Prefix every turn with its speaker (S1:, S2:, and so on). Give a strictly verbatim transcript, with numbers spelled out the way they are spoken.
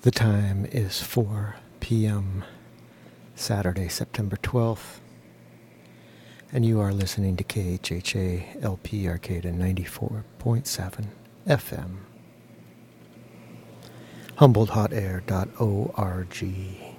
S1: The time is four p.m. Saturday, September twelfth, and you are listening to K H H A L P Arcata ninety-four point seven F M. Humboldt Hot Air dot org.